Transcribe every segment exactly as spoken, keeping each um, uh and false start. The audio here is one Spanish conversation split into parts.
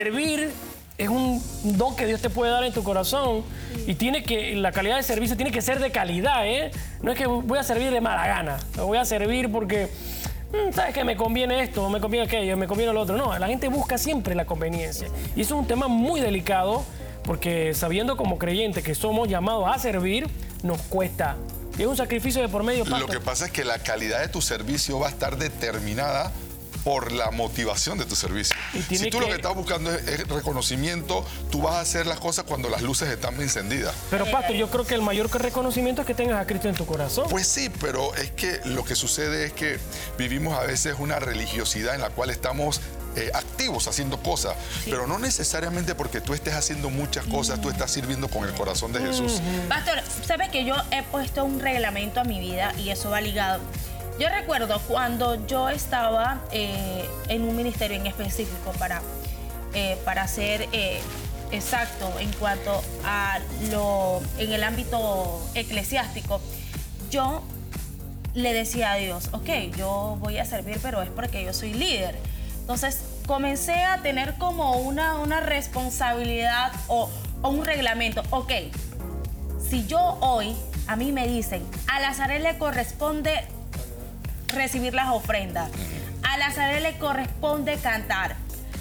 Servir es un don que Dios te puede dar en tu corazón y tiene que, la calidad de servicio tiene que ser de calidad, ¿eh? No es que voy a servir de mala gana, voy a servir porque, ¿sabes qué? Me conviene esto, me conviene aquello, me conviene lo otro. No, la gente busca siempre la conveniencia. Y eso es un tema muy delicado porque sabiendo como creyentes que somos llamados a servir, nos cuesta. Y es un sacrificio de por medio, pastor. Lo que pasa es que la calidad de tu servicio va a estar determinada por la motivación de tu servicio. Si tú que... lo que estás buscando es, es reconocimiento, tú vas a hacer las cosas cuando las luces están encendidas. Pero, pastor, yo creo que el mayor reconocimiento es que tengas a Cristo en tu corazón. Pues sí, pero es que lo que sucede es que vivimos a veces una religiosidad en la cual estamos eh, activos haciendo cosas, sí. pero no necesariamente porque tú estés haciendo muchas cosas, mm. tú estás sirviendo con el corazón de Jesús. Mm. Pastor, ¿sabe que yo he puesto un reglamento a mi vida y eso va ligado? Yo recuerdo cuando yo estaba eh, en un ministerio en específico para, eh, para ser eh, exacto en cuanto a lo en el ámbito eclesiástico, yo le decía a Dios, ok, yo voy a servir, pero es porque yo soy líder. Entonces comencé a tener como una, una responsabilidad o, o un reglamento. Ok, si yo hoy, a mí me dicen, a Nazaret le corresponde recibir las ofrendas, a Nazaret le corresponde cantar.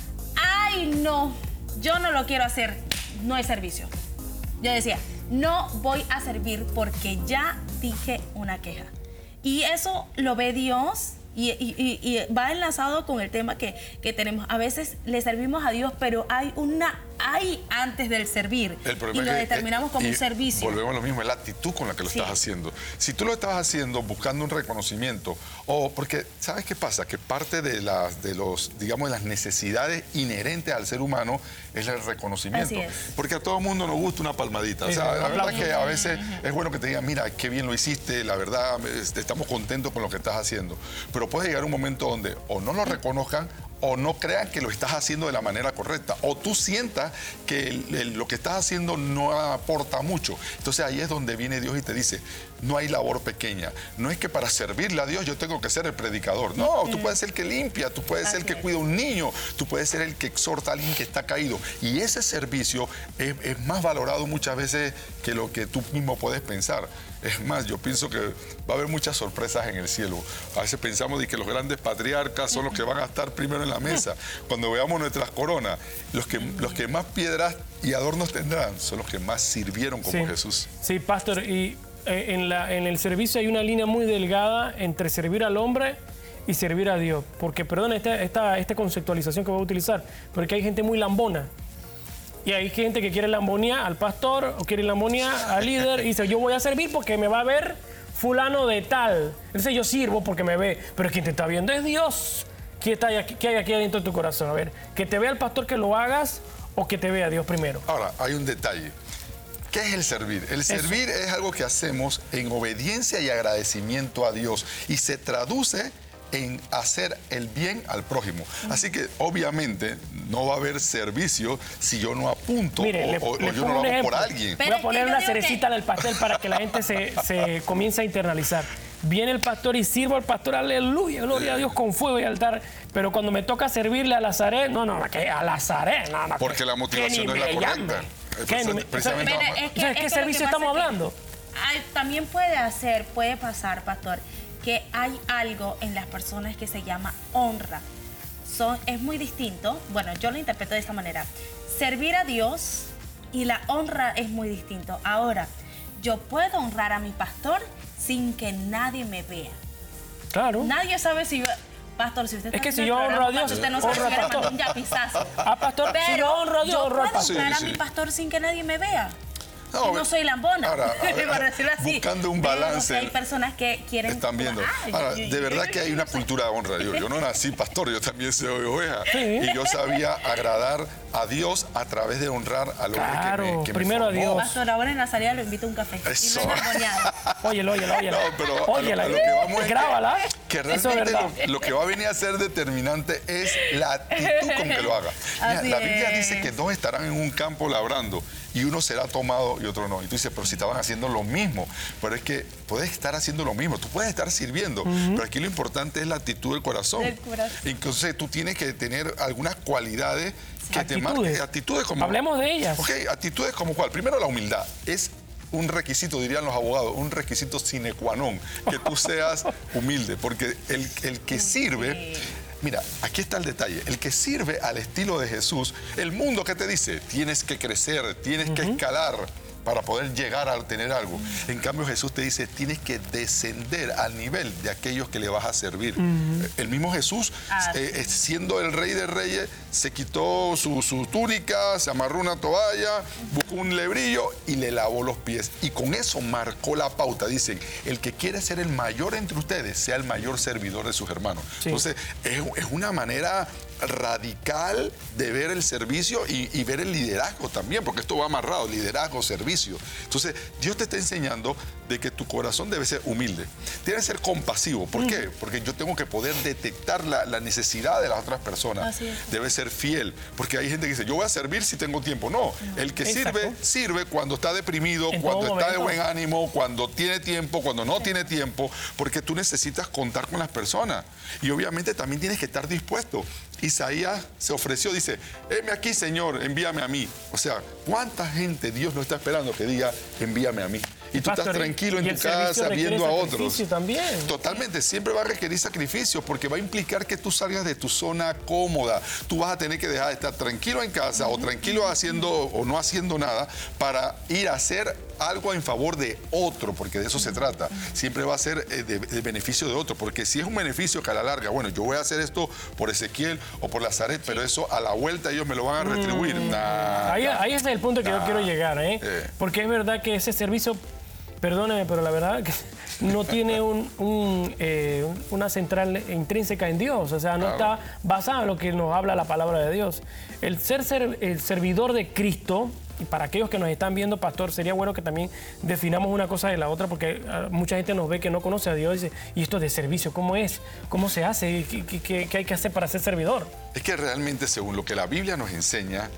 Ay, no, yo no lo quiero hacer, no es servicio. Yo decía, no voy a servir porque ya dije una queja. Y eso lo ve Dios y, y, y, y va enlazado con el tema que, que tenemos. A veces le servimos a Dios, pero hay una hay antes del servir y lo determinamos como un servicio. Volvemos a lo mismo, es la actitud con la que lo sí. estás haciendo. Si tú lo estás haciendo buscando un reconocimiento, o porque, ¿sabes qué pasa? Que parte de las, de los, digamos, de las necesidades inherentes al ser humano es el reconocimiento. Así es. Porque a todo el mundo nos gusta una palmadita. Sí, o sea, la verdad es que a veces es bueno que te digan, mira, qué bien lo hiciste, la verdad, estamos contentos con lo que estás haciendo. Pero puede llegar un momento donde o no lo reconozcan o no crean que lo estás haciendo de la manera correcta, o tú sientas que el, el, lo que estás haciendo no aporta mucho. Entonces ahí es donde viene Dios y te dice, no hay labor pequeña. No es que para servirle a Dios yo tengo que ser el predicador. No, tú puedes ser el que limpia, tú puedes ser el que cuida a un niño, tú puedes ser el que exhorta a alguien que está caído. Y ese servicio es, es más valorado muchas veces que lo que tú mismo puedes pensar. Es más, yo pienso que va a haber muchas sorpresas en el cielo. A veces pensamos de que los grandes patriarcas son los que van a estar primero en la mesa. Cuando veamos nuestras coronas, los que, los que más piedras y adornos tendrán son los que más sirvieron como sí. Jesús. Sí, pastor, y eh, en, la, en el servicio hay una línea muy delgada entre servir al hombre y servir a Dios. Porque, perdón, esta, esta, esta conceptualización que voy a utilizar, porque hay gente muy lambona. Y hay gente que quiere lambonear al pastor o quiere lambonear al líder y dice, yo voy a servir porque me va a ver fulano de tal. Entonces yo sirvo porque me ve, pero quien te está viendo es Dios. ¿Qué, está aquí, qué hay aquí adentro de tu corazón? A ver, que te vea el pastor que lo hagas o que te vea Dios primero. Ahora, hay un detalle. ¿Qué es el servir? El servir Eso. es algo que hacemos en obediencia y agradecimiento a Dios y se traduce en hacer el bien al prójimo. Así que obviamente no va a haber servicio si yo no apunto Mire, o, le, o, le o yo no lo hago por alguien. Voy a poner una cerecita en el pastel para que la gente se, se comience a internalizar. Viene el pastor y sirvo al pastor, aleluya, gloria a Dios, con fuego y altar. Pero cuando me toca servirle a Nazaret, no, no, que a Nazaret, no, no. Porque la motivación no es la correcta. Precisamente, precisamente Mire, es que, ¿qué es servicio estamos hablando? Hay, también puede hacer, puede pasar, pastor, que hay algo en las personas que se llama honra. Son, es muy distinto, bueno, yo lo interpreto de esta manera. Servir a Dios y la honra es muy distinto. Ahora, yo puedo honrar a mi pastor sin que nadie me vea. Claro. Nadie sabe si... Pastor, si usted es que si yo honro a Dios, usted no sabe si le mando un yapizazo. Ah, pastor, pero si yo honro a Dios, yo honro al puedo pastor. honrar Sí, a sí. mi pastor sin que nadie me vea. No, no soy lambona, ahora, para decirlo así. Buscando un balance. Hay personas que quieren... Están viendo. Ahora, de verdad que hay una cultura de honra. Yo, yo no nací pastor, yo también soy oveja. Sí. Y yo sabía agradar a Dios a través de honrar al hombre claro, que me, que primero me formó. a Dios. Pastor, ahora en la salida lo invito a un café. Eso. Y no es óyelo, óyelo, óyelo. No, pero óyelo, a, lo, a lo que vamos es grábala. Que, que Eso realmente es lo, lo que va a venir a ser determinante es la actitud con que lo haga. Mira, la Biblia dice que dos estarán en un campo labrando y uno será tomado y otro no. Y tú dices, pero si estaban haciendo lo mismo. Pero es que puedes estar haciendo lo mismo, tú puedes estar sirviendo, uh-huh. pero aquí lo importante es la actitud del corazón. Del corazón. Entonces tú tienes que tener algunas cualidades que actitudes. te marquen. Actitudes como... Hablemos de ellas. Ok, actitudes como cuál. Primero, la humildad. Es un requisito, dirían los abogados, un requisito sine qua non, que tú seas humilde, porque el, el que sirve... Mira, aquí está el detalle. El que sirve al estilo de Jesús, el mundo que te dice, tienes que crecer, tienes uh-huh. que escalar para poder llegar a tener algo. En cambio, Jesús te dice, tienes que descender al nivel de aquellos que le vas a servir. Uh-huh. El mismo Jesús, ah, eh, siendo el rey de reyes, se quitó su, su túnica, se amarró una toalla, buscó un lebrillo y le lavó los pies. Y con eso marcó la pauta. Dicen, el que quiere ser el mayor entre ustedes, sea el mayor servidor de sus hermanos. Sí. Entonces, es, es una manera radical de ver el servicio y, y ver el liderazgo también, porque esto va amarrado, liderazgo, servicio. Entonces, Dios te está enseñando de que tu corazón debe ser humilde, debe ser compasivo. ¿Por mm. qué? Porque yo tengo que poder detectar la, la necesidad de las otras personas. Debe ser fiel, porque hay gente que dice, yo voy a servir si tengo tiempo. No, no. El que Exacto. sirve, sirve cuando está deprimido, en cuando está momento. de buen ánimo, cuando tiene tiempo, cuando no sí. tiene tiempo, porque tú necesitas contar con las personas. Y obviamente también tienes que estar dispuesto. Isaías se ofreció, dice, heme aquí, Señor, envíame a mí. O sea, ¿cuánta gente Dios no está esperando que diga, envíame a mí? Y tú Pastor, estás tranquilo en tu casa viendo a otros. También. Totalmente, siempre va a requerir sacrificio porque va a implicar que tú salgas de tu zona cómoda. Tú vas a tener que dejar de estar tranquilo en casa uh-huh. o tranquilo haciendo o no haciendo nada para ir a hacer algo en favor de otro, porque de eso se trata. Siempre va a ser de, de beneficio de otro, porque si es un beneficio que a la larga, bueno, yo voy a hacer esto por Ezequiel o por Nazaret, pero eso a la vuelta ellos me lo van a retribuir. Mm. Nah, ahí, nah, ahí es el punto que nah, yo quiero llegar, ¿eh? Eh. Porque es verdad que ese servicio, perdóneme, pero la verdad que no tiene un, un, eh, una central intrínseca en Dios, o sea, no claro. está basada en lo que nos habla la palabra de Dios. El ser, ser el servidor de Cristo, y para aquellos que nos están viendo, Pastor, sería bueno que también definamos una cosa de la otra, porque mucha gente nos ve que no conoce a Dios y dice, ¿y esto de servicio cómo es? ¿Cómo se hace? ¿Qué, qué, qué hay que hacer para ser servidor? Es que realmente, según lo que la Biblia nos enseña,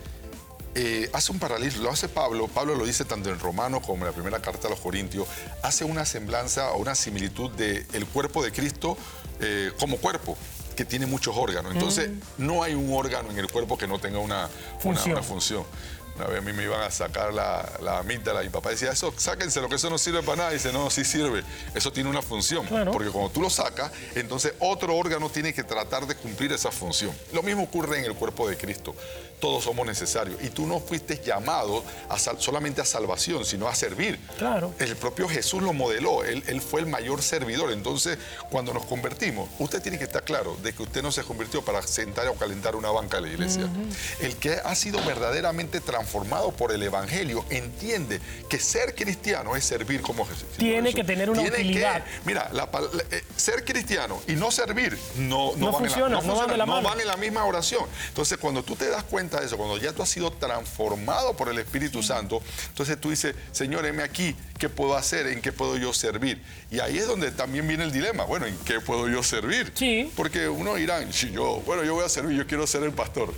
Eh, hace un paralelismo, lo hace Pablo, Pablo lo dice tanto en Romanos como en la primera carta a los Corintios, hace una semblanza o una similitud del cuerpo de Cristo eh, como cuerpo, que tiene muchos órganos. Entonces, mm. no hay un órgano en el cuerpo que no tenga una función. Una, una función. Una vez a mí me iban a sacar la, la amígdala y mi papá decía, eso, sáquenselo, que eso no sirve para nada. Y dice, no, sí sirve. Eso tiene una función. Claro. Porque cuando tú lo sacas, entonces otro órgano tiene que tratar de cumplir esa función. Lo mismo ocurre en el cuerpo de Cristo. Todos somos necesarios. Y tú no fuiste llamado a sal, solamente a salvación, sino a servir. Claro. El propio Jesús lo modeló. Él, él fue el mayor servidor. Entonces, cuando nos convertimos, usted tiene que estar claro de que usted no se convirtió para sentar o calentar una banca de la iglesia. Uh-huh. El que ha sido verdaderamente transformado por el Evangelio entiende que ser cristiano es servir como Jesús. Tiene Jesús. que tener una tiene utilidad. Que, mira, la, la, eh, ser cristiano y no servir no, no, no van, funciona, en la, no, no, funciona, van, de la no mano. van en la misma oración. Entonces, cuando tú te das cuenta de eso, cuando ya tú has sido transformado por el Espíritu Santo, entonces tú dices, Señor, heme aquí, ¿qué puedo hacer? ¿En qué puedo yo servir? Y ahí es donde también viene el dilema. Bueno, ¿en qué puedo yo servir? Sí. Porque uno dirá, si yo, bueno, yo voy a servir, yo quiero ser el pastor.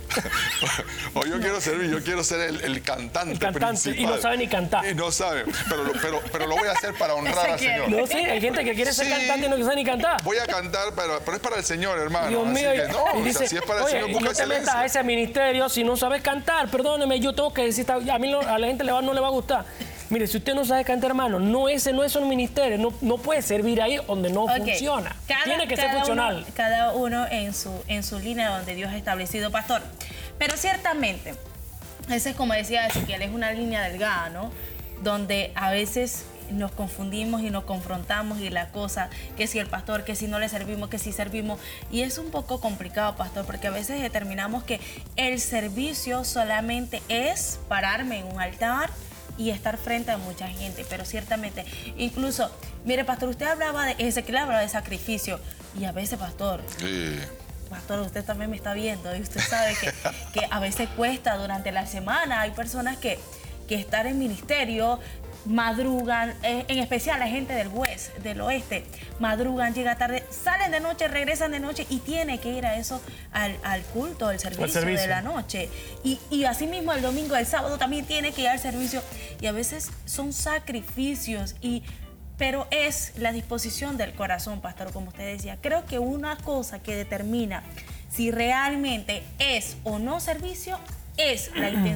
O yo no. quiero servir, yo quiero ser el, el cantante, el cantante principal. Y no sabe ni cantar. Y no sabe, pero, pero, pero lo voy a hacer para honrar al Señor. No, sí, hay gente que quiere ser sí, cantante y no sabe ni cantar. Voy a cantar, pero, pero es para el Señor, hermano. Dios mío, así que no, y dice, o sea, si es para el oye, Señor, busca no te metas a ese ministerio si no sabes cantar. Perdóneme, yo tengo que decir, a mí a la gente le va, no le va a gustar. Mire, si usted no sabe cantar, hermano, no ese no es un ministerio, no, no puede servir ahí donde no okay. funciona. Cada, Tiene que ser funcional. Uno, cada uno en su, en su línea donde Dios ha establecido, pastor. Pero ciertamente, ese es como decía Ezequiel, es una línea delgada, ¿no? Donde a veces nos confundimos y nos confrontamos y la cosa, que si el pastor, que si no le servimos, que si servimos. Y es un poco complicado, pastor, porque a veces determinamos que el servicio solamente es pararme en un altar y estar frente a mucha gente, pero ciertamente, incluso, mire, pastor, usted hablaba de, Ezequiel hablaba de sacrificio, y a veces, pastor, sí. pastor, usted también me está viendo, y usted sabe que, que a veces cuesta durante la semana, hay personas que, que estar en ministerio madrugan, eh, en especial la gente del West, del oeste, madrugan, llega tarde, salen de noche, regresan de noche y tiene que ir a eso, al, al culto, al servicio, servicio de la noche. Y, y así mismo el domingo, el sábado también tiene que ir al servicio. Y a veces son sacrificios, y, pero es la disposición del corazón, pastor, como usted decía. Creo que una cosa que determina si realmente es o no servicio es la intención